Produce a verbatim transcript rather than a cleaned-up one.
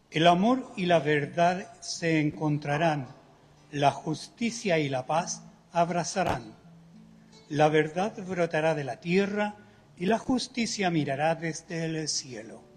El amor y la verdad se encontrarán, la justicia y la paz abrazarán. La verdad brotará de la tierra y la justicia mirará desde el cielo.